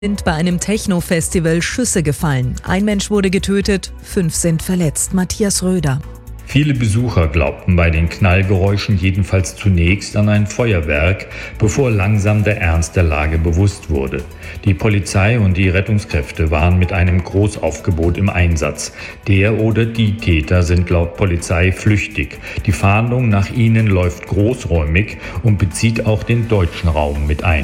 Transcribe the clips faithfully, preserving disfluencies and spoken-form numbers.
Sind bei einem Techno-Festival Schüsse gefallen. Ein Mensch wurde getötet, fünf sind verletzt. Matthias Röder. Viele Besucher glaubten bei den Knallgeräuschen jedenfalls zunächst an ein Feuerwerk, bevor langsam der Ernst der Lage bewusst wurde. Die Polizei und die Rettungskräfte waren mit einem Großaufgebot im Einsatz. Der oder die Täter sind laut Polizei flüchtig. Die Fahndung nach ihnen läuft großräumig und bezieht auch den deutschen Raum mit ein.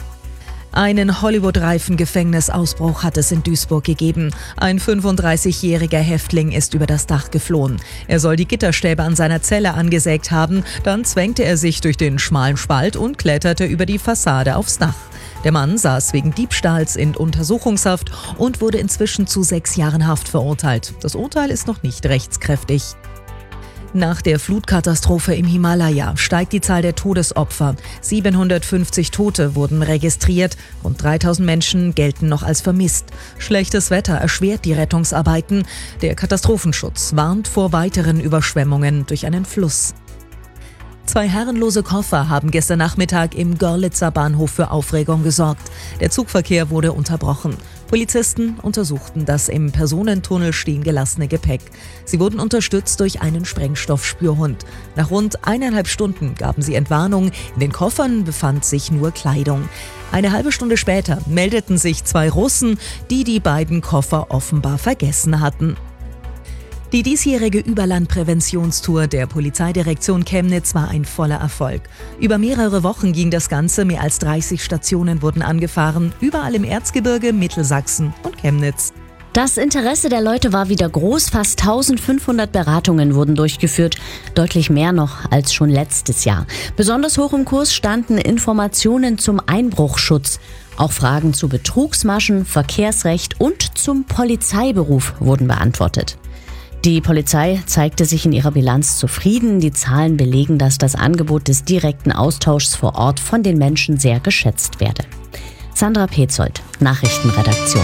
Einen Hollywood-reifen Gefängnisausbruch hat es in Duisburg gegeben. Ein fünfunddreißigjähriger Häftling ist über das Dach geflohen. Er soll die Gitterstäbe an seiner Zelle angesägt haben. Dann zwängte er sich durch den schmalen Spalt und kletterte über die Fassade aufs Dach. Der Mann saß wegen Diebstahls in Untersuchungshaft und wurde inzwischen zu sechs Jahren Haft verurteilt. Das Urteil ist noch nicht rechtskräftig. Nach der Flutkatastrophe im Himalaya steigt die Zahl der Todesopfer. siebenhundertfünfzig Tote wurden registriert. Rund dreitausend Menschen gelten noch als vermisst. Schlechtes Wetter erschwert die Rettungsarbeiten. Der Katastrophenschutz warnt vor weiteren Überschwemmungen durch einen Fluss. Zwei herrenlose Koffer haben gestern Nachmittag im Görlitzer Bahnhof für Aufregung gesorgt. Der Zugverkehr wurde unterbrochen. Polizisten untersuchten das im Personentunnel stehen gelassene Gepäck. Sie wurden unterstützt durch einen Sprengstoffspürhund. Nach rund eineinhalb Stunden gaben sie Entwarnung. In den Koffern befand sich nur Kleidung. Eine halbe Stunde später meldeten sich zwei Russen, die die beiden Koffer offenbar vergessen hatten. Die diesjährige Überlandpräventionstour der Polizeidirektion Chemnitz war ein voller Erfolg. Über mehrere Wochen ging das Ganze, mehr als dreißig Stationen wurden angefahren, überall im Erzgebirge, Mittelsachsen und Chemnitz. Das Interesse der Leute war wieder groß, fast eintausendfünfhundert Beratungen wurden durchgeführt, deutlich mehr noch als schon letztes Jahr. Besonders hoch im Kurs standen Informationen zum Einbruchschutz. Auch Fragen zu Betrugsmaschen, Verkehrsrecht und zum Polizeiberuf wurden beantwortet. Die Polizei zeigte sich in ihrer Bilanz zufrieden. Die Zahlen belegen, dass das Angebot des direkten Austauschs vor Ort von den Menschen sehr geschätzt werde. Sandra Petzold, Nachrichtenredaktion.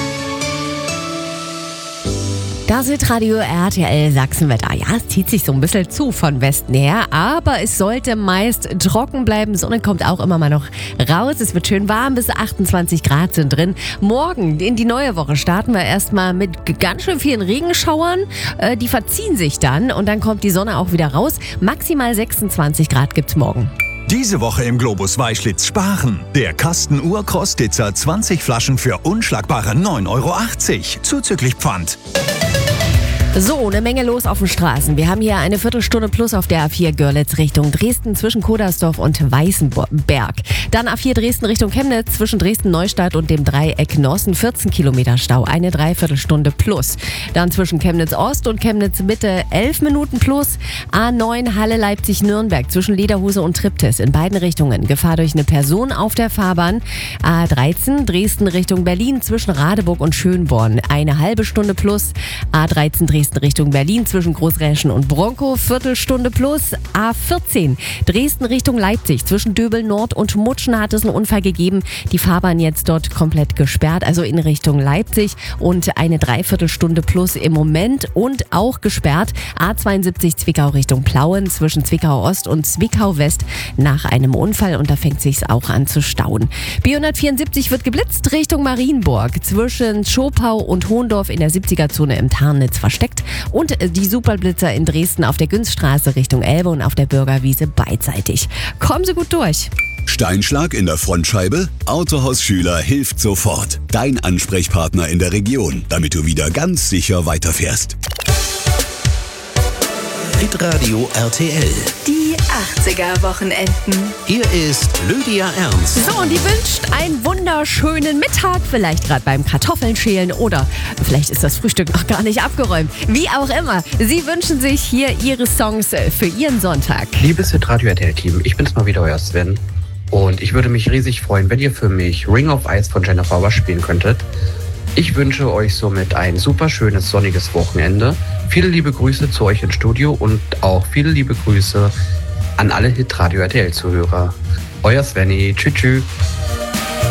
Das ist Radio R T L Sachsenwetter. Ja, es zieht sich so ein bisschen zu von Westen her, aber es sollte meist trocken bleiben. Sonne kommt auch immer mal noch raus. Es wird schön warm, bis achtundzwanzig Grad sind drin. Morgen in die neue Woche starten wir erstmal mit ganz schön vielen Regenschauern. Äh, die verziehen sich dann und dann kommt die Sonne auch wieder raus. Maximal sechsundzwanzig Grad gibt's morgen. Diese Woche im Globus Weischlitz sparen. Der Kasten Urkostitzer zwanzig Flaschen für unschlagbare neun Euro achtzig. Zuzüglich Pfand. So, eine Menge los auf den Straßen. Wir haben hier eine Viertelstunde plus auf der A vier Görlitz Richtung Dresden zwischen Kodersdorf und Weißenberg. Dann A vier Dresden Richtung Chemnitz zwischen Dresden-Neustadt und dem Dreieck Nossen. vierzehn Kilometer Stau, eine Dreiviertelstunde plus. Dann zwischen Chemnitz Ost und Chemnitz Mitte elf Minuten plus. A neun Halle Leipzig-Nürnberg zwischen Lederhose und Triptis in beiden Richtungen. Gefahr durch eine Person auf der Fahrbahn. A dreizehn Dresden Richtung Berlin zwischen Radeburg und Schönborn. Eine halbe Stunde plus. A dreizehn Dresden Richtung Berlin zwischen Großräschen und Bronkow, Viertelstunde plus. A vierzehn Dresden Richtung Leipzig zwischen Döbel Nord und Mutschen hat es einen Unfall gegeben. Die Fahrbahn jetzt dort komplett gesperrt, also in Richtung Leipzig und eine Dreiviertelstunde plus im Moment und auch gesperrt. A zweiundsiebzig Zwickau Richtung Plauen zwischen Zwickau Ost und Zwickau West nach einem Unfall und da fängt sich's auch an zu stauen. B hundertvierundsiebzig wird geblitzt Richtung Marienburg zwischen Schopau und Hohendorf in der siebziger-Zone im Tarnnitz versteckt. Und die Superblitzer in Dresden auf der Günzstraße Richtung Elbe und auf der Bürgerwiese beidseitig. Kommen Sie gut durch. Steinschlag in der Frontscheibe? Autohaus Schüler hilft sofort. Dein Ansprechpartner in der Region, damit du wieder ganz sicher weiterfährst. Hitradio R T L. Die achtziger-Wochenenden. Hier ist Lydia Ernst. So, und die wünscht einen wunderschönen Mittag. Vielleicht gerade beim Kartoffeln schälen oder vielleicht ist das Frühstück noch gar nicht abgeräumt. Wie auch immer. Sie wünschen sich hier ihre Songs für ihren Sonntag. Liebes Hitradio R T L-Team, ich bin's mal wieder, euer Sven. Und ich würde mich riesig freuen, wenn ihr für mich Ring of Ice von Jennifer Rush spielen könntet. Ich wünsche euch somit ein super schönes sonniges Wochenende. Viele liebe Grüße zu euch ins Studio und auch viele liebe Grüße an alle Hitradio R T L-Zuhörer. Euer Svenny. Tschüss, tschüss.